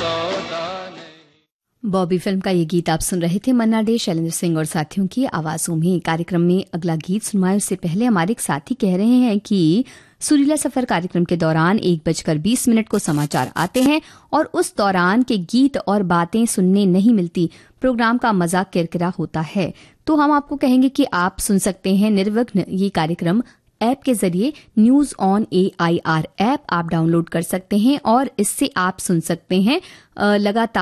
Bobby film का ये गीत आप सुन रहे थे मन्ना डे, शैलेंद्र सिंह और साथियों की आवाजों में। कार्यक्रम में अगला गीत सुनवाए उससे पहले हमारे एक साथी कह रहे हैं कि सुरीला सफर कार्यक्रम के दौरान 1:20 को समाचार आते हैं और उस दौरान के गीत और बातें सुनने नहीं मिलती, प्रोग्राम का मजा किरकिरा होता है। तो हम आपको कहेंगे कि आप सुन सकते हैं निर्विघ्न ये कार्यक्रम ऐप के जरिए। न्यूज ऑन AIR ऐप आप डाउनलोड कर सकते हैं और इससे आप सुन सकते हैं लगातार